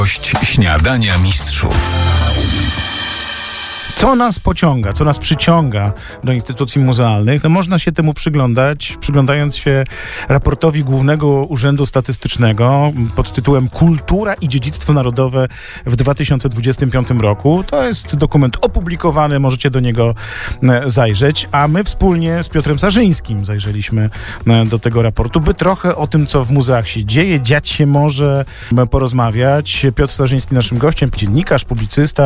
Śniadania Mistrzów. Co nas pociąga, co nas przyciąga do instytucji muzealnych? No można się temu przyglądać, przyglądając się raportowi Głównego Urzędu Statystycznego pod tytułem Kultura i Dziedzictwo Narodowe w 2025 roku. To jest dokument opublikowany, możecie do niego zajrzeć, a my wspólnie z Piotrem Sarzyńskim zajrzeliśmy do tego raportu, by trochę o tym, co w muzeach się dzieje, dziać się może, porozmawiać. Piotr Sarzyński naszym gościem, dziennikarz, publicysta,